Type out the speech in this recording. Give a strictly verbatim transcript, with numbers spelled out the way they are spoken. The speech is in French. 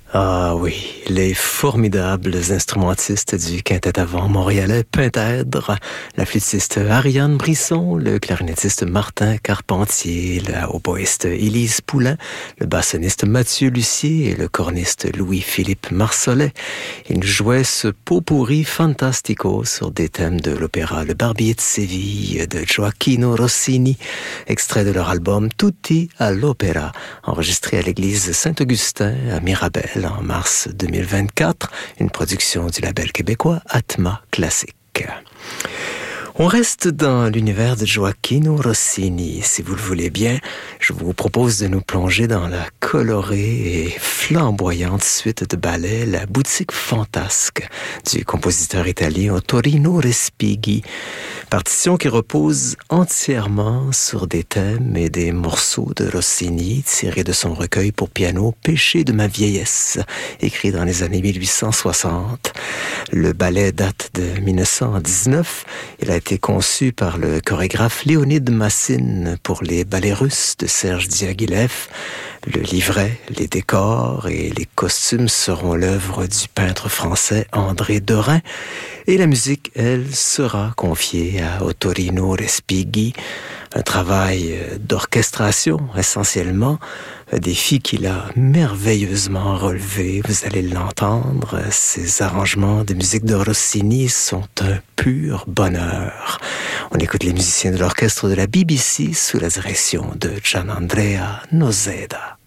Ah oui, les formidables instrumentistes du quintet avant montréalais Pintèdre, la flûtiste Ariane Brisson, le clarinettiste Martin Carpentier, la hautboïste Élise Poulain, le bassoniste Mathieu Lucier et le corniste Louis-Philippe Marsollet. Ils jouaient ce pot-pourri fantastico sur des thèmes de l'opéra Le Barbier de Séville de Gioacchino Rossini, extrait de leur album Tutti all'Opera, enregistré à l'église Saint-Augustin à Mirabel en mars deux mille vingt-quatre, une production du label québécois Atma Classique. On reste dans l'univers de Gioacchino Rossini. Si vous le voulez bien, je vous propose de nous plonger dans la colorée et flamboyante suite de ballets La boutique fantasque du compositeur italien Ottorino Respighi. Partition qui repose entièrement sur des thèmes et des morceaux de Rossini tirés de son recueil pour piano Péché de ma vieillesse, écrit dans les années mille huit cent soixante. Le ballet date de dix-neuf cent dix-neuf. Il a été conçu par le chorégraphe Léonide Massine pour les ballets russes de Serge Diaghilev. Le livret, les décors et les costumes seront l'œuvre du peintre français André Derain. Et la musique, elle, sera confiée à Ottorino Respighi. Un travail d'orchestration, essentiellement, un défi qu'il a merveilleusement relevé. Vous allez l'entendre, ces arrangements de musique de Rossini sont un pur bonheur. On écoute les musiciens de l'orchestre de la B B C sous la direction de Gianandrea Noseda.